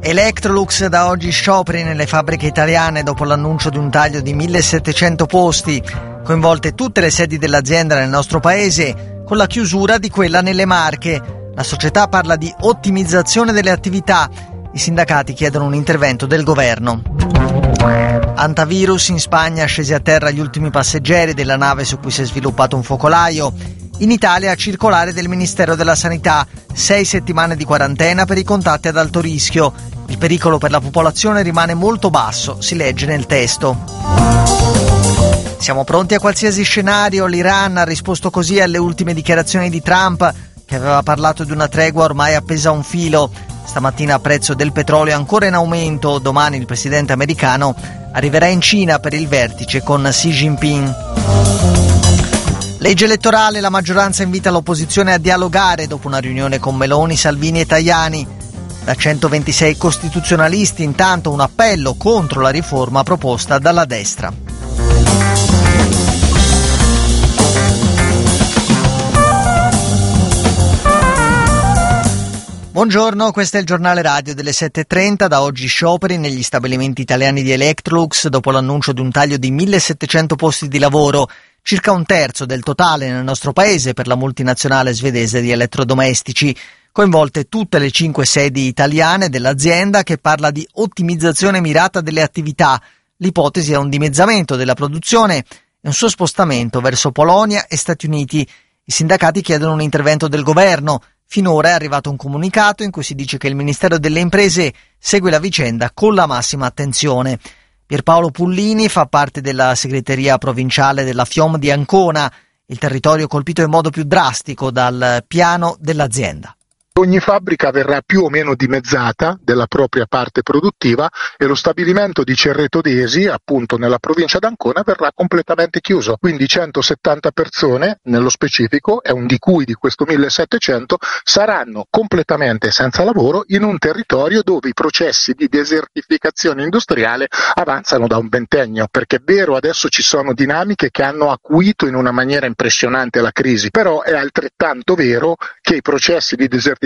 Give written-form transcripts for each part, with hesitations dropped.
Electrolux da oggi scioperi nelle fabbriche italiane dopo l'annuncio di un taglio di 1.700 posti, coinvolte tutte le sedi dell'azienda nel nostro paese, con la chiusura di quella nelle Marche. La società parla di ottimizzazione delle attività. I sindacati chiedono un intervento del governo. Antivirus in Spagna, scesi a terra gli ultimi passeggeri della nave su cui si è sviluppato un focolaio. In Italia circolare del Ministero della Sanità, 6 settimane di quarantena per i contatti ad alto rischio. Il pericolo per la popolazione rimane molto basso, si legge nel testo. Siamo pronti a qualsiasi scenario. L'Iran ha risposto così alle ultime dichiarazioni di Trump, che aveva parlato di una tregua ormai appesa a un filo. Stamattina prezzo del petrolio è ancora in aumento. Domani il presidente americano arriverà in Cina per il vertice con Xi Jinping. Legge elettorale, la maggioranza invita l'opposizione a dialogare dopo una riunione con Meloni, Salvini e Tajani. Da 126 costituzionalisti intanto un appello contro la riforma proposta dalla destra. Buongiorno, questo è il giornale radio delle 7.30. Da oggi scioperi negli stabilimenti italiani di Electrolux dopo l'annuncio di un taglio di 1.700 posti di lavoro, circa un terzo del totale nel nostro paese per la multinazionale svedese di elettrodomestici, coinvolte tutte le 5 sedi italiane dell'azienda, che parla di ottimizzazione mirata delle attività. L'ipotesi è un dimezzamento della produzione e un suo spostamento verso Polonia e Stati Uniti. I sindacati chiedono un intervento del governo. Finora è arrivato un comunicato in cui si dice che il Ministero delle Imprese segue la vicenda con la massima attenzione. Pierpaolo Pullini fa parte della segreteria provinciale della FIOM di Ancona, il territorio colpito in modo più drastico dal piano dell'azienda. Ogni fabbrica verrà più o meno dimezzata della propria parte produttiva e lo stabilimento di Cerreto d'Esi, appunto nella provincia d'Ancona, verrà completamente chiuso. Quindi 170 persone, nello specifico, di cui di questo 1700, saranno completamente senza lavoro in un territorio dove i processi di desertificazione industriale avanzano da un ventennio. Perché è vero, adesso ci sono dinamiche che hanno acuito in una maniera impressionante la crisi, però è altrettanto vero che i processi di desertificazione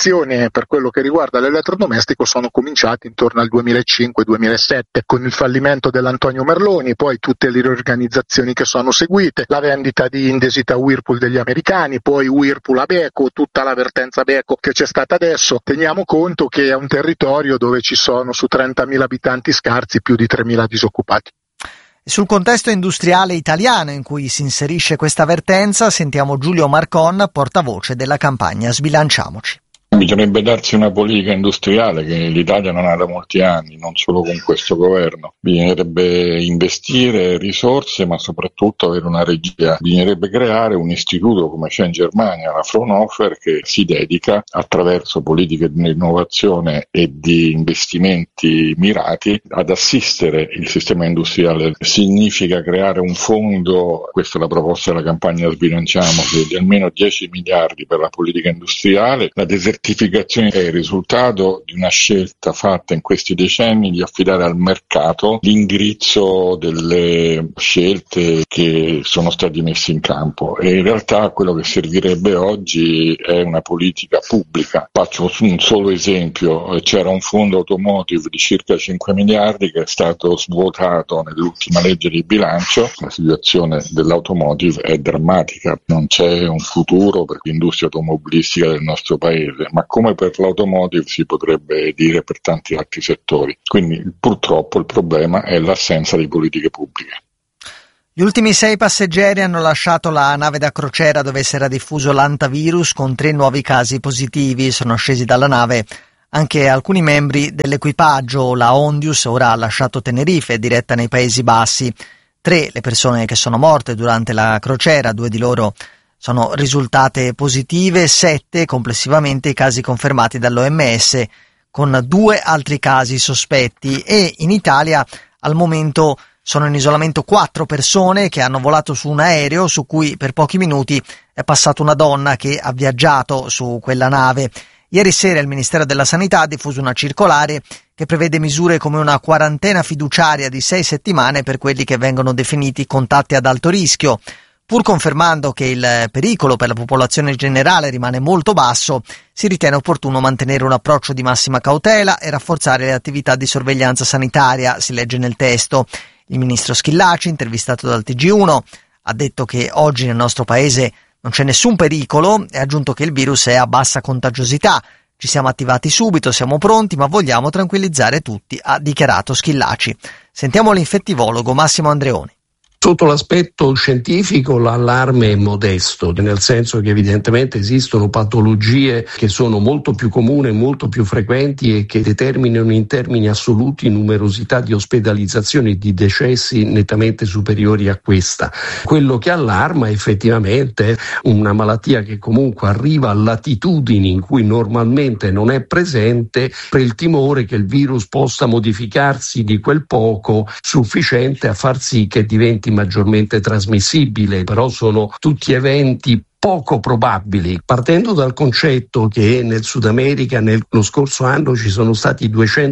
per quello che riguarda l'elettrodomestico sono cominciati intorno al 2005-2007 con il fallimento dell'Antonio Merloni, poi tutte le riorganizzazioni che sono seguite, la vendita di Indesit a Whirlpool degli americani, poi Whirlpool a Beko, tutta la vertenza Beko che c'è stata adesso. Teniamo conto che è un territorio dove ci sono su 30.000 abitanti scarsi più di 3.000 disoccupati. Sul contesto industriale italiano in cui si inserisce questa vertenza sentiamo Giulio Marcon, portavoce della campagna Sbilanciamoci. Bisognerebbe darsi una politica industriale che l'Italia non ha da molti anni, non solo con questo governo. Bisognerebbe investire risorse, ma soprattutto avere una regia. Bisognerebbe creare un istituto come c'è in Germania, la Fraunhofer, che si dedica attraverso politiche di innovazione e di investimenti mirati ad assistere il sistema industriale. Significa creare un fondo, questa è la proposta della campagna Sbilanciamoci, di almeno 10 miliardi per la politica industriale. La desertificazione è il risultato di una scelta fatta in questi decenni di affidare al mercato l'indirizzo delle scelte che sono state messe in campo, e in realtà quello che servirebbe oggi è una politica pubblica. Faccio un solo esempio: c'era un fondo automotive di circa 5 miliardi che è stato svuotato nell'ultima legge di bilancio. La situazione dell'automotive è drammatica, non c'è un futuro per l'industria automobilistica del nostro paese, ma come per l'automotive si potrebbe dire per tanti altri settori. Quindi purtroppo il problema è l'assenza di politiche pubbliche. Gli ultimi 6 passeggeri hanno lasciato la nave da crociera dove si era diffuso l'antivirus, con 3 nuovi casi positivi. Sono scesi dalla nave anche alcuni membri dell'equipaggio. La Ondius ora ha lasciato Tenerife, diretta nei Paesi Bassi. 3 le persone che sono morte durante la crociera, 2 di loro sono risultate positive, 7 complessivamente i casi confermati dall'OMS, con 2 altri casi sospetti, e in Italia al momento sono in isolamento 4 persone che hanno volato su un aereo su cui per pochi minuti è passata una donna che ha viaggiato su quella nave. Ieri sera il Ministero della Sanità ha diffuso una circolare che prevede misure come una quarantena fiduciaria di 6 settimane per quelli che vengono definiti contatti ad alto rischio. Pur confermando che il pericolo per la popolazione generale rimane molto basso, si ritiene opportuno mantenere un approccio di massima cautela e rafforzare le attività di sorveglianza sanitaria, si legge nel testo. Il ministro Schillaci, intervistato dal TG1, ha detto che oggi nel nostro paese non c'è nessun pericolo e ha aggiunto che il virus è a bassa contagiosità. Ci siamo attivati subito, siamo pronti, ma vogliamo tranquillizzare tutti, ha dichiarato Schillaci. Sentiamo l'infettivologo Massimo Andreoni. Sotto l'aspetto scientifico l'allarme è modesto, nel senso che evidentemente esistono patologie che sono molto più comuni, molto più frequenti e che determinano in termini assoluti numerosità di ospedalizzazioni e di decessi nettamente superiori a questa. Quello che allarma effettivamente è una malattia che comunque arriva a latitudini in cui normalmente non è presente, per il timore che il virus possa modificarsi di quel poco sufficiente a far sì che diventi maggiormente trasmissibile, però sono tutti eventi poco probabili, partendo dal concetto che nel Sud America nello scorso anno ci sono stati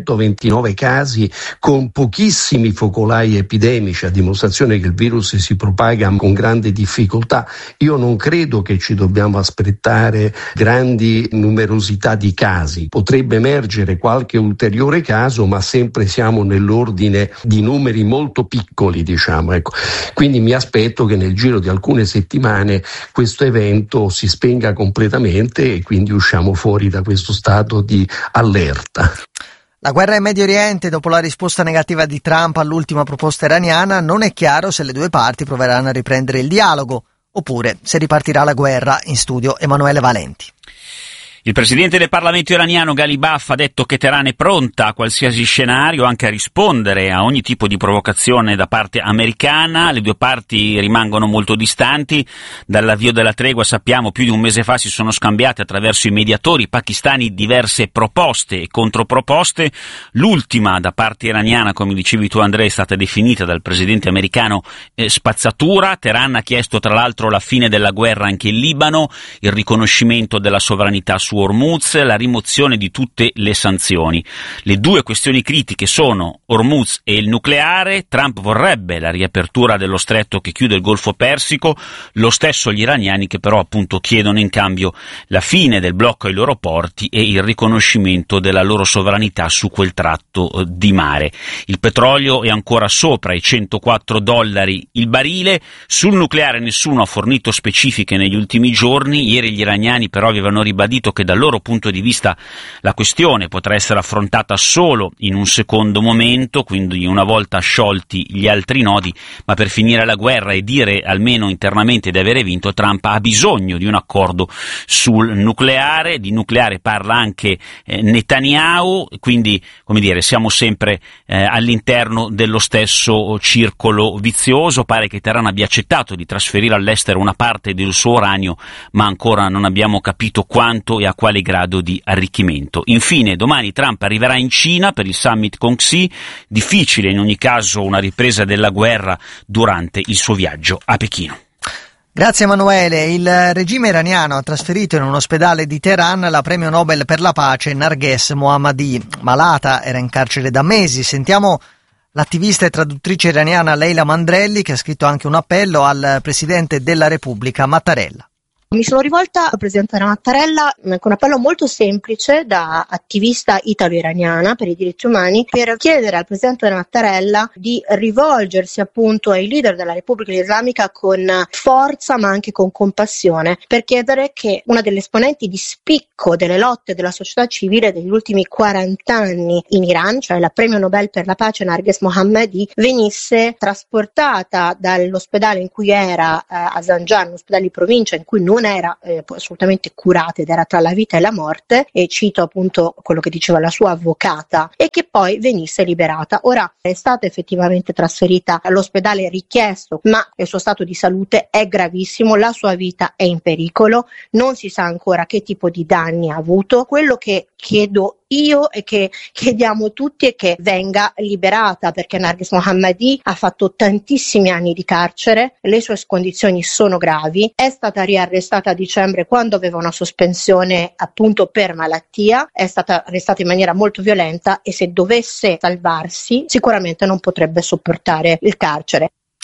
229 casi con pochissimi focolai epidemici, a dimostrazione che il virus si propaga con grande difficoltà. Io non credo che ci dobbiamo aspettare grandi numerosità di casi, potrebbe emergere qualche ulteriore caso, ma sempre siamo nell'ordine di numeri molto piccoli, diciamo, ecco. Quindi mi aspetto che nel giro di alcune settimane questo evento si spenga completamente e quindi usciamo fuori da questo stato di allerta. La guerra in Medio Oriente, dopo la risposta negativa di Trump all'ultima proposta iraniana, non è chiaro se le due parti proveranno a riprendere il dialogo oppure se ripartirà la guerra. In studio Emanuele Valenti. Il presidente del Parlamento iraniano Ghalibaf ha detto che Teheran è pronta a qualsiasi scenario, anche a rispondere a ogni tipo di provocazione da parte americana. Le due parti rimangono molto distanti. Dall'avvio della tregua, sappiamo, più di un mese fa si sono scambiate attraverso i mediatori pakistani diverse proposte e controproposte. L'ultima da parte iraniana, come dicevi tu Andrea, è stata definita dal presidente americano spazzatura. Teheran ha chiesto tra l'altro la fine della guerra anche in Libano, il riconoscimento della sovranità su Hormuz, la rimozione di tutte le sanzioni. Le due questioni critiche sono Hormuz e il nucleare. Trump vorrebbe la riapertura dello stretto che chiude il Golfo Persico, lo stesso gli iraniani, che però appunto chiedono in cambio la fine del blocco ai loro porti e il riconoscimento della loro sovranità su quel tratto di mare. Il petrolio è ancora sopra i $104 il barile. Sul nucleare nessuno ha fornito specifiche negli ultimi giorni. Ieri gli iraniani però avevano ribadito che dal loro punto di vista la questione potrà essere affrontata solo in un secondo momento, quindi una volta sciolti gli altri nodi, ma per finire la guerra e dire almeno internamente di avere vinto, Trump ha bisogno di un accordo sul nucleare. Di nucleare parla anche Netanyahu, quindi come dire siamo sempre all'interno dello stesso circolo vizioso. Pare che Teheran abbia accettato di trasferire all'estero una parte del suo uranio, ma ancora non abbiamo capito quanto e a quale grado di arricchimento. Infine, domani Trump arriverà in Cina per il summit con Xi. Difficile in ogni caso una ripresa della guerra durante il suo viaggio a Pechino. Grazie Emanuele. Il regime iraniano ha trasferito in un ospedale di Teheran la premio Nobel per la pace Narges Mohammadi. Malata, era in carcere da mesi. Sentiamo l'attivista e traduttrice iraniana Leila Mandrelli, che ha scritto anche un appello al presidente della Repubblica Mattarella. Mi sono rivolta al presidente Mattarella con un appello molto semplice da attivista italo-iraniana per i diritti umani, per chiedere al presidente Mattarella di rivolgersi appunto ai leader della Repubblica Islamica con forza ma anche con compassione, per chiedere che una delle esponenti di spicco delle lotte della società civile degli ultimi 40 anni in Iran, cioè la premio Nobel per la pace Narges Mohammadi, venisse trasportata dall'ospedale in cui era a Zanjan, un ospedale di provincia in cui non era assolutamente curata ed era tra la vita e la morte, e cito appunto quello che diceva la sua avvocata, e che poi venisse liberata. Ora è stata effettivamente trasferita all'ospedale richiesto, ma il suo stato di salute è gravissimo, la sua vita è in pericolo, non si sa ancora che tipo di danni ha avuto. Quello che chiedo io e che chiediamo tutti è che venga liberata, perché Narges Mohammadi ha fatto tantissimi anni di carcere, le sue condizioni sono gravi, è stata riarrestata a dicembre quando aveva una sospensione appunto per malattia, è stata arrestata in maniera molto violenta e se dovesse salvarsi sicuramente non potrebbe sopportare il carcere.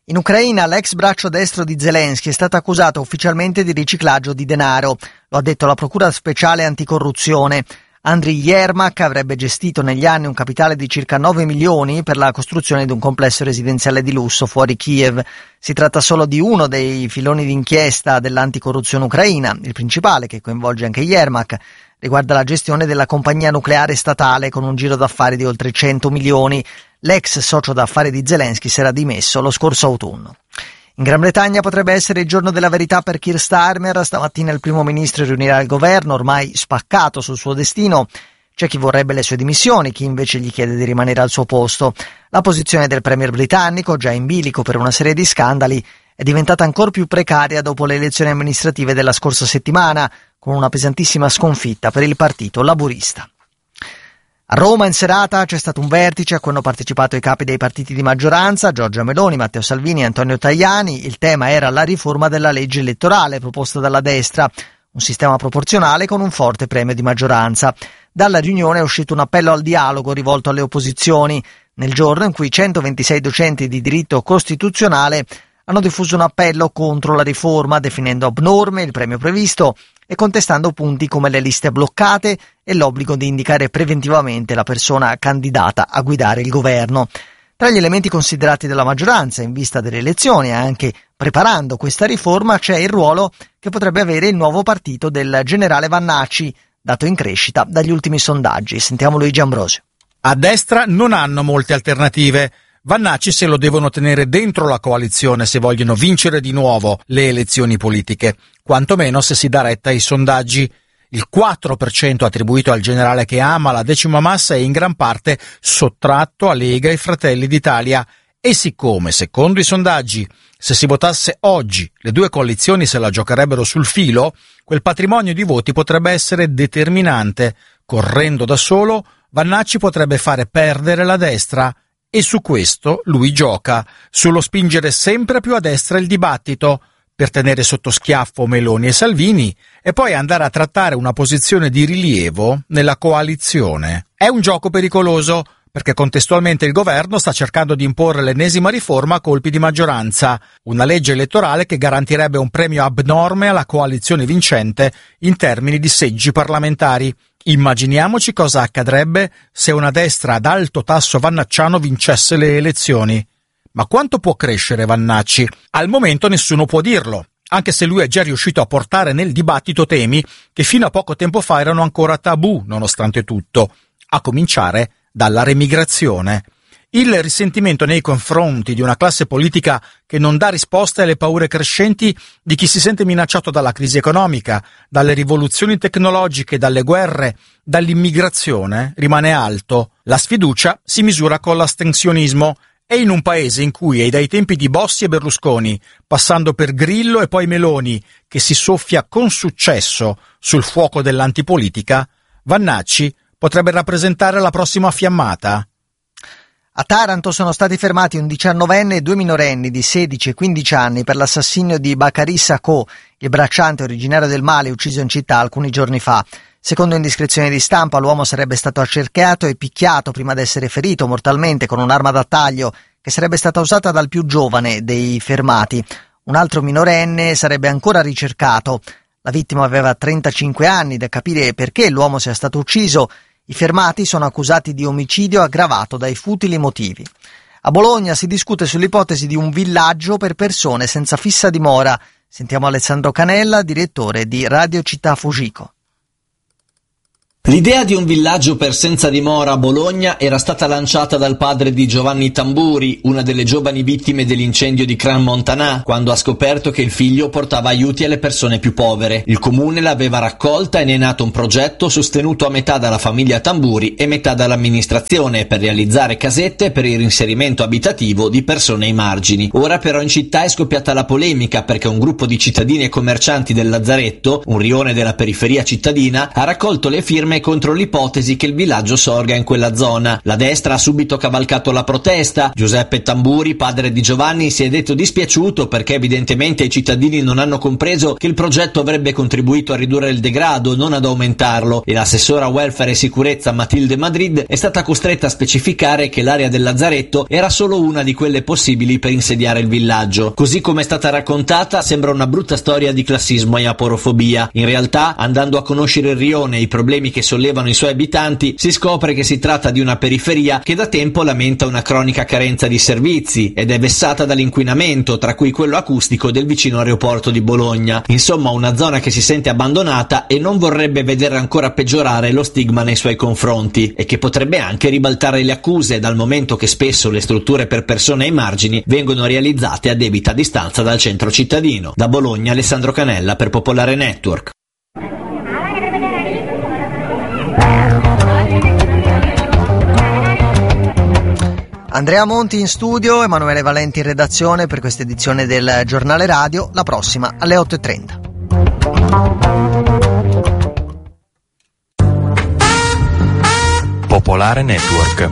In Ucraina l'ex braccio destro di Zelensky è stato accusato ufficialmente di riciclaggio di denaro, lo ha detto la Procura Speciale Anticorruzione. Andriy Yermak avrebbe gestito negli anni un capitale di circa 9 milioni per la costruzione di un complesso residenziale di lusso fuori Kiev. Si tratta solo di uno dei filoni d'inchiesta dell'anticorruzione ucraina. Il principale, che coinvolge anche Yermak, riguarda la gestione della compagnia nucleare statale con un giro d'affari di oltre 100 milioni. L'ex socio d'affari di Zelensky si era dimesso lo scorso autunno. In Gran Bretagna potrebbe essere il giorno della verità per Keir Starmer. Stamattina il primo ministro riunirà il governo, ormai spaccato sul suo destino. C'è chi vorrebbe le sue dimissioni, chi invece gli chiede di rimanere al suo posto. La posizione del premier britannico, già in bilico per una serie di scandali, è diventata ancora più precaria dopo le elezioni amministrative della scorsa settimana, con una pesantissima sconfitta per il partito laburista. A Roma in serata c'è stato un vertice a cui hanno partecipato i capi dei partiti di maggioranza, Giorgia Meloni, Matteo Salvini e Antonio Tajani. Il tema era la riforma della legge elettorale proposta dalla destra, un sistema proporzionale con un forte premio di maggioranza. Dalla riunione è uscito un appello al dialogo rivolto alle opposizioni, nel giorno in cui 126 docenti di diritto costituzionale hanno diffuso un appello contro la riforma, definendo abnorme il premio previsto e contestando punti come le liste bloccate e l'obbligo di indicare preventivamente la persona candidata a guidare il governo. Tra gli elementi considerati dalla maggioranza in vista delle elezioni e anche preparando questa riforma c'è il ruolo che potrebbe avere il nuovo partito del generale Vannacci, dato in crescita dagli ultimi sondaggi. Sentiamo Luigi Ambrosio. A destra non hanno molte alternative. Vannacci se lo devono tenere dentro la coalizione se vogliono vincere di nuovo le elezioni politiche, quantomeno se si dà retta ai sondaggi. Il 4% attribuito al generale che ama la decima massa è in gran parte sottratto a Lega e Fratelli d'Italia e siccome, secondo i sondaggi, se si votasse oggi le due coalizioni se la giocherebbero sul filo, quel patrimonio di voti potrebbe essere determinante. Correndo da solo, Vannacci potrebbe fare perdere la destra. E su questo lui gioca, sullo spingere sempre più a destra il dibattito, per tenere sotto schiaffo Meloni e Salvini e poi andare a trattare una posizione di rilievo nella coalizione. È un gioco pericoloso, perché contestualmente il governo sta cercando di imporre l'ennesima riforma a colpi di maggioranza, una legge elettorale che garantirebbe un premio abnorme alla coalizione vincente in termini di seggi parlamentari. Immaginiamoci cosa accadrebbe se una destra ad alto tasso vannacciano vincesse le elezioni. Ma quanto può crescere Vannacci? Al momento nessuno può dirlo, anche se lui è già riuscito a portare nel dibattito temi che fino a poco tempo fa erano ancora tabù, nonostante tutto, a cominciare dalla remigrazione. Il risentimento nei confronti di una classe politica che non dà risposte alle paure crescenti di chi si sente minacciato dalla crisi economica, dalle rivoluzioni tecnologiche, dalle guerre, dall'immigrazione rimane alto. La sfiducia si misura con l'astensionismo e in un paese in cui è dai tempi di Bossi e Berlusconi, passando per Grillo e poi Meloni, che si soffia con successo sul fuoco dell'antipolitica, Vannacci potrebbe rappresentare la prossima fiammata. A Taranto sono stati fermati un 19enne e 2 minorenni di 16 e 15 anni per l'assassinio di Bakary Sacco, il bracciante originario del Mali ucciso in città alcuni giorni fa. Secondo indiscrezioni di stampa, l'uomo sarebbe stato accerchiato e picchiato prima di essere ferito mortalmente con un'arma da taglio che sarebbe stata usata dal più giovane dei fermati. Un altro minorenne sarebbe ancora ricercato. La vittima aveva 35 anni, da capire perché l'uomo sia stato ucciso. I fermati sono accusati di omicidio aggravato dai futili motivi. A Bologna si discute sull'ipotesi di un villaggio per persone senza fissa dimora. Sentiamo Alessandro Canella, direttore di Radio Città Fugico. L'idea di un villaggio per senza dimora a Bologna era stata lanciata dal padre di Giovanni Tamburi, una delle giovani vittime dell'incendio di Crans-Montana, quando ha scoperto che il figlio portava aiuti alle persone più povere. Il comune l'aveva raccolta e ne è nato un progetto sostenuto a metà dalla famiglia Tamburi e metà dall'amministrazione per realizzare casette per il reinserimento abitativo di persone ai margini. Ora però in città è scoppiata la polemica perché un gruppo di cittadini e commercianti del Lazzaretto, un rione della periferia cittadina, ha raccolto le firme è contro l'ipotesi che il villaggio sorga in quella zona. La destra ha subito cavalcato la protesta. Giuseppe Tamburi, padre di Giovanni, si è detto dispiaciuto perché evidentemente i cittadini non hanno compreso che il progetto avrebbe contribuito a ridurre il degrado, non ad aumentarlo, e l'assessora welfare e sicurezza Matilde Madrid è stata costretta a specificare che l'area del Lazzaretto era solo una di quelle possibili per insediare il villaggio. Così come è stata raccontata, sembra una brutta storia di classismo e aporofobia. In realtà, andando a conoscere il rione e i problemi che sollevano i suoi abitanti, si scopre che si tratta di una periferia che da tempo lamenta una cronica carenza di servizi ed è vessata dall'inquinamento, tra cui quello acustico del vicino aeroporto di Bologna. Insomma, una zona che si sente abbandonata e non vorrebbe vedere ancora peggiorare lo stigma nei suoi confronti, e che potrebbe anche ribaltare le accuse, dal momento che spesso le strutture per persone ai margini vengono realizzate a debita distanza dal centro cittadino. Da Bologna, Alessandro Canella per Popolare Network. Andrea Monti in studio, Emanuele Valenti in redazione per questa edizione del Giornale Radio, la prossima alle 8:30. Popolare Network.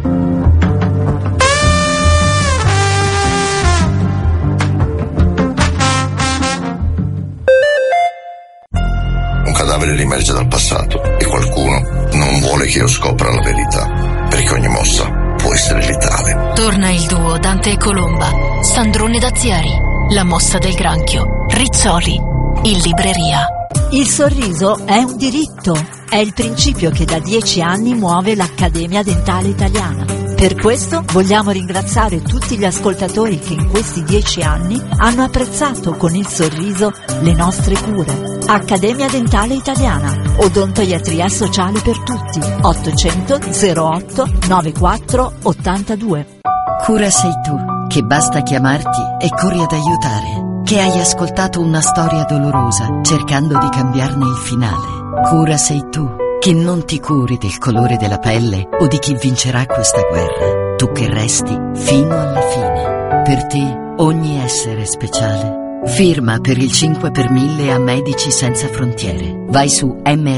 Un cadavere riemerge dal passato e qualcuno non vuole che io scopra la verità, perché ogni mossa può essere letale. Torna il duo Dante e Colomba, Sandrone Dazieri, La mossa del granchio, Rizzoli, in libreria. Il sorriso è un diritto, è il principio che da 10 anni muove l'Accademia Dentale Italiana. Per questo vogliamo ringraziare tutti gli ascoltatori che in questi 10 anni hanno apprezzato con il sorriso le nostre cure. Accademia Dentale Italiana, odontoiatria sociale per tutti, 800 08 94 82. Cura sei tu, che basta chiamarti e corri ad aiutare, che hai ascoltato una storia dolorosa cercando di cambiarne il finale. Cura sei tu, che non ti curi del colore della pelle o di chi vincerà questa guerra, tu che resti fino alla fine. Per te ogni essere è speciale. Firma per il 5 per 1000 a Medici Senza Frontiere. Vai su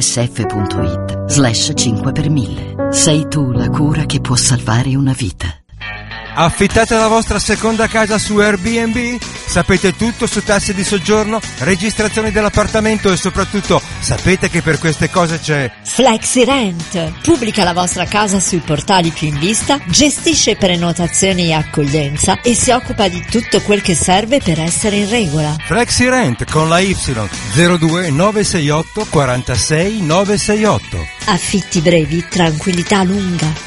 msf.it/5 per 1000. Sei tu la cura che può salvare una vita. Affittate la vostra seconda casa su Airbnb? Sapete tutto su tasse di soggiorno, registrazioni dell'appartamento e soprattutto sapete che per queste cose c'è FlexiRent. Pubblica la vostra casa sui portali più in vista, gestisce prenotazioni e accoglienza e si occupa di tutto quel che serve per essere in regola. FlexiRent con la Y 02 968 46 968. Affitti brevi, tranquillità lunga.